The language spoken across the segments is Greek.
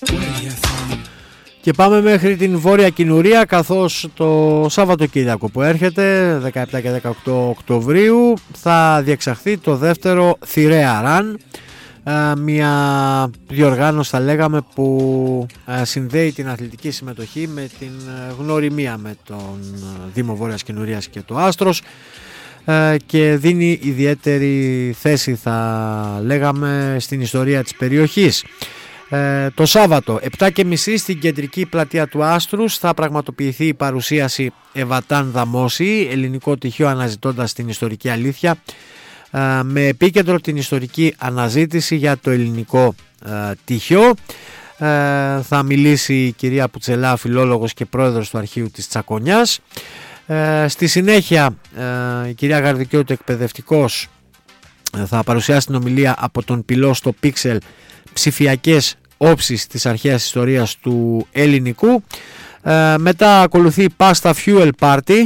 Και πάμε μέχρι την Βόρεια Κινουρία, καθώς το Σαββατοκύριακο που έρχεται 17 και 18 Οκτωβρίου θα διεξαχθεί το δεύτερο Θηρέα Run, μια διοργάνωση θα λέγαμε που συνδέει την αθλητική συμμετοχή με την γνωριμία με τον Δήμο Βόρειας Κινουρίας και το Άστρος και δίνει ιδιαίτερη θέση θα λέγαμε στην ιστορία της περιοχής. Το Σάββατο 7.30 στην κεντρική πλατεία του Άστρους θα πραγματοποιηθεί η παρουσίαση Εβατάν Δαμόση, ελληνικό τυχαίο αναζητώντας την ιστορική αλήθεια, με επίκεντρο την ιστορική αναζήτηση για το ελληνικό τυχαίο. Θα μιλήσει η κυρία Πουτσελά, φιλόλογος και πρόεδρος του αρχείου της Τσακονιάς. Στη συνέχεια η κυρία Γαρδικιώτου, εκπαιδευτικός, θα παρουσιάσει την ομιλία από τον πυλό στο Pixel, ψηφιακές όψεις της αρχαίας ιστορίας του ελληνικού. Μετά ακολουθεί Pasta Fuel Party,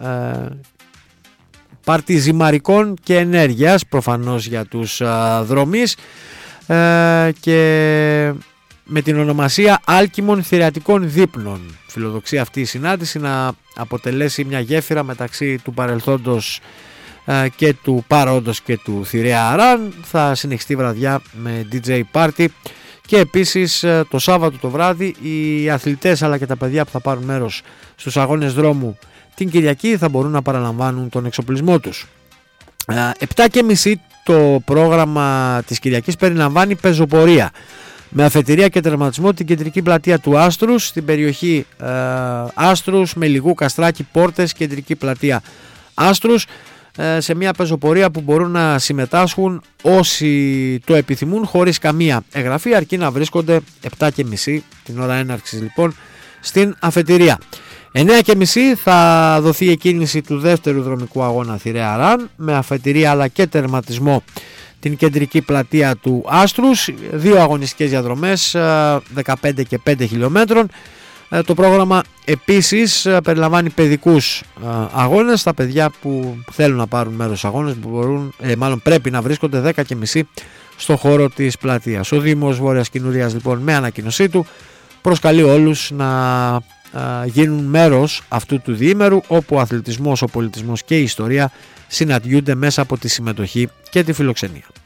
πάρτι ζυμαρικών και ενέργειας, προφανώς για τους δρομείς, και με την ονομασία Άλκημων Θηριατικών Δείπνων. Φιλοδοξία αυτή η συνάντηση να αποτελέσει μια γέφυρα μεταξύ του παρελθόντος και του παρόντος και του Θηρέα Run. Θα συνεχιστεί βραδιά με DJ Party και επίσης το Σάββατο το βράδυ οι αθλητές αλλά και τα παιδιά που θα πάρουν μέρος στους αγώνες δρόμου την Κυριακή θα μπορούν να παραλαμβάνουν τον εξοπλισμό τους. 7.30 το πρόγραμμα της Κυριακής περιλαμβάνει πεζοπορία με αφετηρία και τερματισμό την κεντρική πλατεία του Άστρους, στην περιοχή Άστρους, Μελιγού, Καστράκη, Πόρτες, κεντρική πλατεία Άστρους, σε μια πεζοπορία που μπορούν να συμμετάσχουν όσοι το επιθυμούν χωρίς καμία εγγραφή, αρκεί να βρίσκονται 7.30 την ώρα έναρξης λοιπόν στην αφετηρία. 9.30 θα δοθεί εκκίνηση του δεύτερου δρομικού αγώνα Θηρέα Run με αφετηρία αλλά και τερματισμό την κεντρική πλατεία του Άστρους, δύο αγωνιστικές διαδρομές 15 και 5 χιλιόμετρων. Το πρόγραμμα επίσης περιλαμβάνει παιδικούς αγώνες. Τα παιδιά που θέλουν να πάρουν μέρος στους αγώνες μάλλον πρέπει να βρίσκονται 10.30 στο χώρο της πλατείας. Ο Δήμος Βόρειας Κινουρίας λοιπόν με ανακοίνωσή του προσκαλεί όλους να γίνουν μέρος αυτού του διήμερου, όπου ο αθλητισμός, ο πολιτισμός και η ιστορία συναντιούνται μέσα από τη συμμετοχή και τη φιλοξενία.